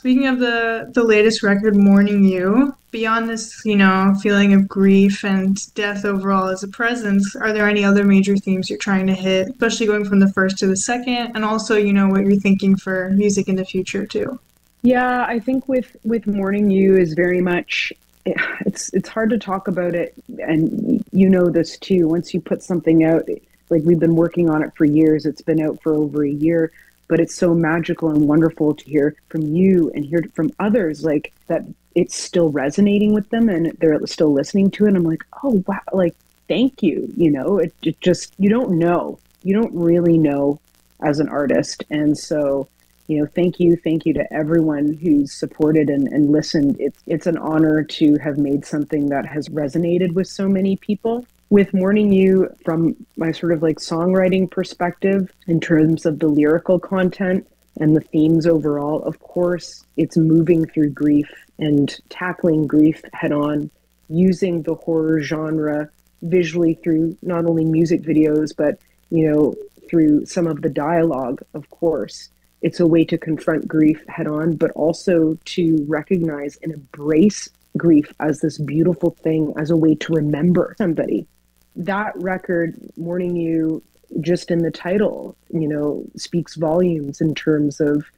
Speaking of the latest record, Morning You, beyond this, feeling of grief and death overall as a presence, are there any other major themes you're trying to hit, especially going from the first to the second, and also, what you're thinking for music in the future too? Yeah, I think with Morning You is very much it's hard to talk about it, and you know this too. Once you put something out, like we've been working on it for years, it's been out for over a year, but it's so magical and wonderful to hear from you and hear from others like that it's still resonating with them and they're still listening to it. I'm like, oh wow, like thank you. It just you don't really know as an artist, and so thank you to everyone who's supported and listened. It's an honor to have made something that has resonated with so many people. With Morning You, from my sort of like songwriting perspective, in terms of the lyrical content and the themes overall, of course, it's moving through grief and tackling grief head on, using the horror genre visually through not only music videos, but, through some of the dialogue, of course. It's a way to confront grief head on, but also to recognize and embrace grief as this beautiful thing, as a way to remember somebody. That record, Morning You, just in the title, speaks volumes in terms of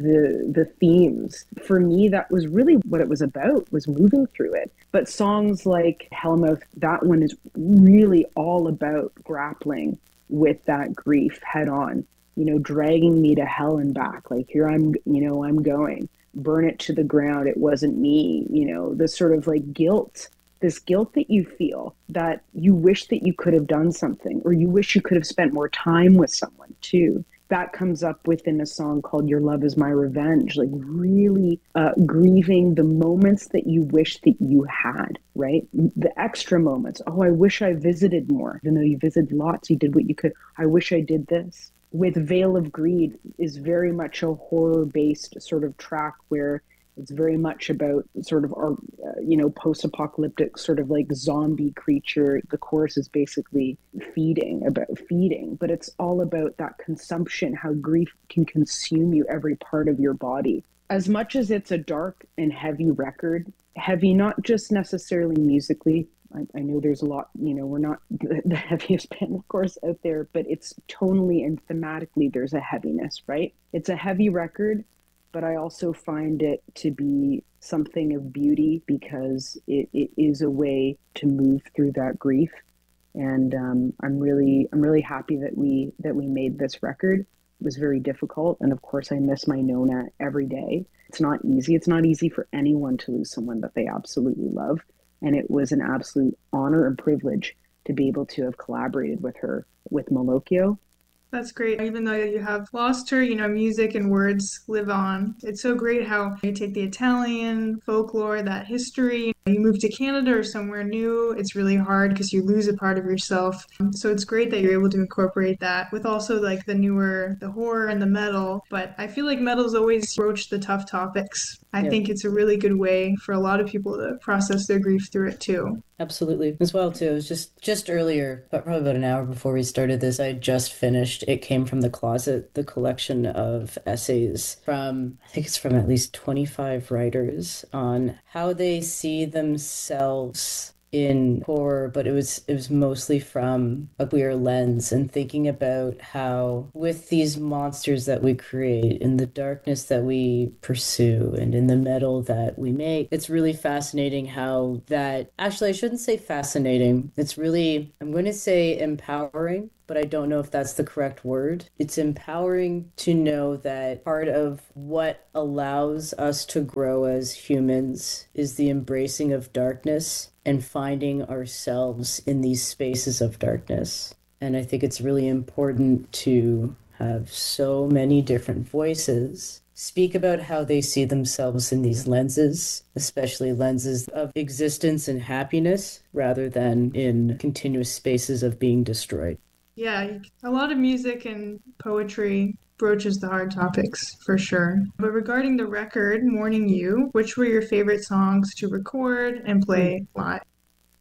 the themes. For me, that was really what it was about, was moving through it. But songs like Hellmouth, that one is really all about grappling with that grief head on, dragging me to hell and back. Like here I'm going, burn it to the ground. It wasn't me, this sort of like guilt, this guilt that you feel that you wish that you could have done something, or you wish you could have spent more time with someone too. That comes up within a song called Your Love Is My Revenge, like really grieving the moments that you wish that you had, right? The extra moments. Oh, I wish I visited more. Even though you visited lots, you did what you could. I wish I did this. With Veil of Greed is very much a horror-based sort of track where it's very much about sort of our, post-apocalyptic sort of like zombie creature. The chorus is basically about feeding, but it's all about that consumption, how grief can consume you, every part of your body. As much as it's a dark and heavy record, heavy not just necessarily musically. I know there's a lot, we're not the heaviest band, of course, out there, but it's tonally and thematically, there's a heaviness, right? It's a heavy record, but I also find it to be something of beauty because it is a way to move through that grief. And I'm really happy that we made this record. It was very difficult, and of course, I miss my Nona every day. It's not easy. It's not easy for anyone to lose someone that they absolutely love, and it was an absolute honor and privilege to be able to have collaborated with her with Malocchio. That's great. Even though you have lost her, music and words live on. It's so great how you take the Italian folklore, that history, you move to Canada or somewhere new. It's really hard because you lose a part of yourself. So it's great that you're able to incorporate that with also like the horror and the metal. But I feel like metal's always broached the tough topics. I Yeah, think it's a really good way for a lot of people to process their grief through it too. absolutely. As well, too. It was just earlier, but probably about an hour before we started this, I had just finished It Came from the Closet, the collection of essays from, I think it's from at least 25 writers on how they see themselves in horror, but it was mostly from a queer lens and thinking about how with these monsters that we create, in the darkness that we pursue, and in the metal that we make, it's really fascinating how that actually I shouldn't say fascinating. It's really, I'm going to say empowering, but I don't know if that's the correct word. It's empowering to know that part of what allows us to grow as humans is the embracing of darkness and finding ourselves in these spaces of darkness. And I think it's really important to have so many different voices speak about how they see themselves in these lenses, especially lenses of existence and happiness, rather than in continuous spaces of being destroyed. Yeah, a lot of music and poetry broaches the hard topics for sure. But regarding the record, Morning You, which were your favorite songs to record and Hmm. play live?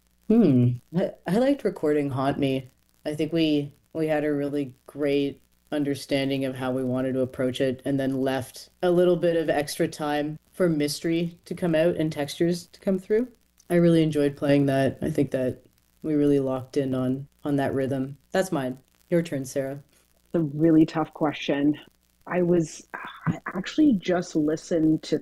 I liked recording Haunt Me. I think we had a really great understanding of how we wanted to approach it, and then left a little bit of extra time for mystery to come out and textures to come through. I really enjoyed playing that. I think that we really locked in on that rhythm. That's mine. Your turn, Sarah. It's a really tough question. I actually just listened to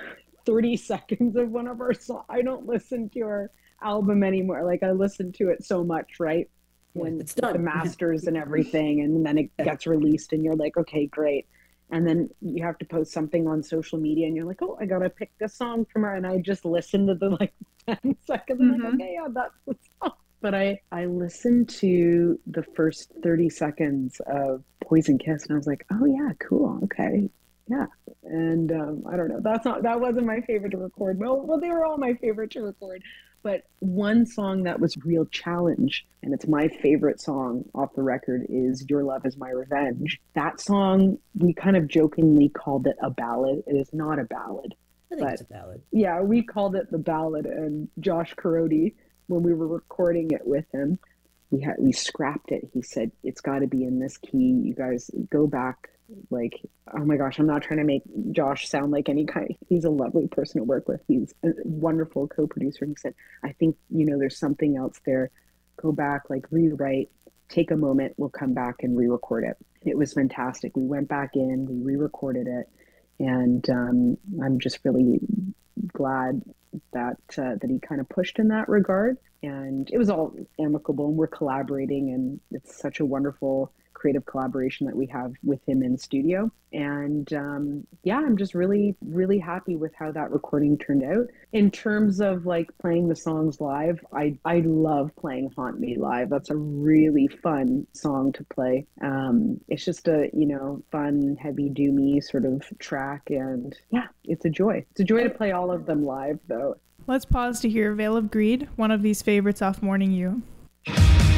30 seconds of one of our songs. I don't listen to our album anymore. Like, I listen to it so much, right? When it's done. The masters and everything, and then it gets released, and you're like, okay, great. And then you have to post something on social media, and you're like, oh, I gotta pick this song from her, and I just listened to the 10 seconds. I'm like, okay, yeah, that's the song. But I listened to the first 30 seconds of Poison Kiss, and I was like, oh yeah, cool, okay, yeah. And I don't know, that wasn't my favorite to record. Well, they were all my favorite to record. But one song that was real challenge, and it's my favorite song off the record, is Your Love Is My Revenge. That song, we kind of jokingly called it a ballad. It is not a ballad. I think it's a ballad. Yeah, we called it the ballad, and Josh Carodi, when we were recording it with him, we scrapped it. He said, it's got to be in this key. You guys go back. Like, oh my gosh, I'm not trying to make Josh sound like he's a lovely person to work with. He's a wonderful co-producer. And he said, I think, there's something else there. Go back, like, rewrite, take a moment, we'll come back and re-record it. It was fantastic. We went back in, we re-recorded it. And I'm just really glad that he kind of pushed in that regard. And it was all amicable, and we're collaborating, and it's such a wonderful creative collaboration that we have with him in studio. And I'm just really, really happy with how that recording turned out. In terms of like playing the songs live, I love playing Haunt Me live. That's a really fun song to play. It's just a, fun, heavy, doomy sort of track. And yeah, it's a joy. It's a joy to play all of them live though. Let's pause to hear Veil of Greed, one of these favorites off Morning You.